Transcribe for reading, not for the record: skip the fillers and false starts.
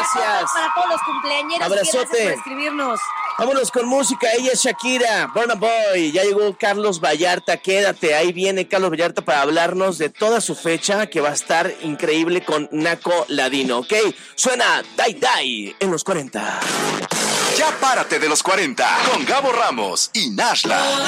Gracias. Para todos los cumpleañeros. Abrazote. Gracias por escribirnos. Vámonos con música, ella es Shakira, Burna Boy, ya llegó Carlos Vallarta, quédate, ahí viene Carlos Vallarta para hablarnos de toda su fecha que va a estar increíble con Naco Ladino, ¿ok? Suena Die Die en los 40. Ya párate de los 40 con Gabo Ramos y Nashla.